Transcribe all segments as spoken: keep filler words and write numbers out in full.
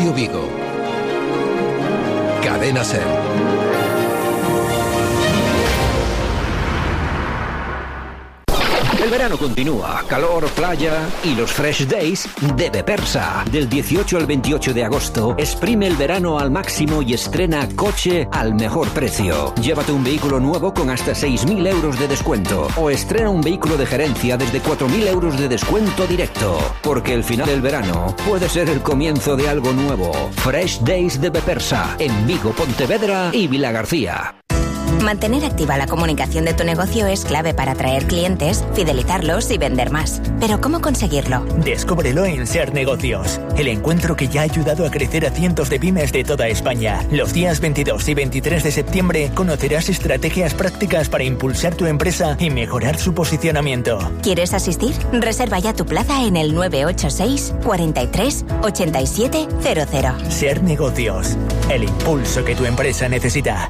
Radio Vigo. Cadena SER. El verano continúa, calor, playa y los Fresh Days de Bepersa. Del dieciocho al veintiocho de agosto, exprime el verano al máximo y estrena coche al mejor precio. Llévate un vehículo nuevo con hasta seis mil euros de descuento o estrena un vehículo de gerencia desde cuatro mil euros de descuento directo. Porque el final del verano puede ser el comienzo de algo nuevo. Fresh Days de Bepersa en Vigo, Pontevedra y Vilagarcía. Mantener activa la comunicación de tu negocio es clave para atraer clientes, fidelizarlos y vender más. ¿Pero cómo conseguirlo? Descúbrelo en SER Negocios, el encuentro que ya ha ayudado a crecer a cientos de pymes de toda España. Los días veintidós y veintitrés de septiembre conocerás estrategias prácticas para impulsar tu empresa y mejorar su posicionamiento. ¿Quieres asistir? Reserva ya tu plaza en el nueve ocho seis, cuarenta y tres, ochenta y siete cero cero. SER Negocios, el impulso que tu empresa necesita.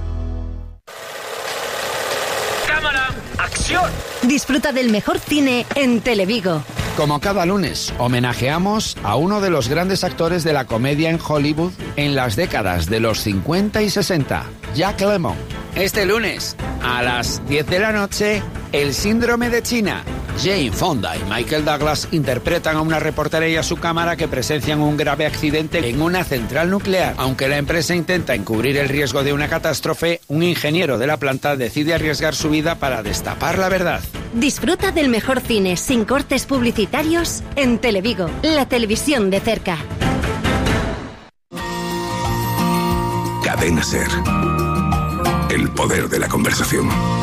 ¡Acción! Disfruta del mejor cine en Televigo. Como cada lunes, homenajeamos a uno de los grandes actores de la comedia en Hollywood en las décadas de los cincuenta y sesenta, Jack Lemmon. Este lunes, a las diez de la noche, El síndrome de China. Jane Fonda y Michael Douglas interpretan a una reportera y a su cámara que presencian un grave accidente en una central nuclear. Aunque la empresa intenta encubrir el riesgo de una catástrofe, un ingeniero de la planta decide arriesgar su vida para destapar la verdad. Disfruta del mejor cine sin cortes publicitarios en Televigo, la televisión de cerca. Cadena SER. El poder de la conversación.